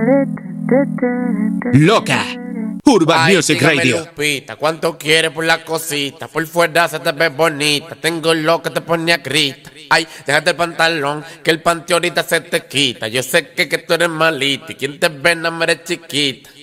Loca. Urban Ay, Music dígame, Radio. Lupita, ¿cuánto quieres por la cosita? Por fuera se te ve bonita. Tengo lo que te pone a grita. Ay, déjate el pantalón, que el panty ahorita se te quita. Yo sé que tú eres malita y quien te ve no eres chiquita.